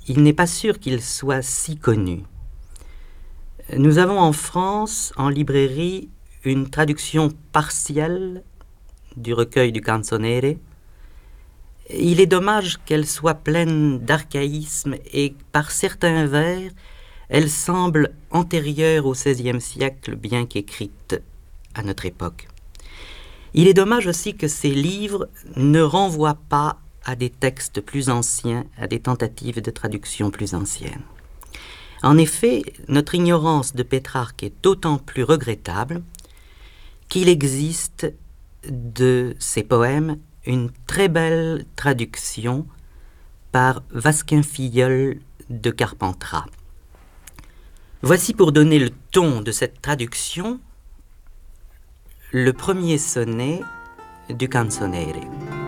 il n'est pas sûr qu'il soit si connu. Nous avons en France, en librairie, une traduction partielle du recueil du Canzonere. Il est dommage qu'elle soit pleine d'archaïsmes et par certains vers, elle semble antérieure au XVIe siècle, bien qu'écrite à notre époque. Il est dommage aussi que ces livres ne renvoient pas à des textes plus anciens, à des tentatives de traduction plus anciennes. En effet, notre ignorance de Pétrarque est d'autant plus regrettable qu'il existe de ses poèmes une très belle traduction par Vasquin-Filleul de Carpentras. Voici pour donner le ton de cette traduction le premier sonnet du Canzonere.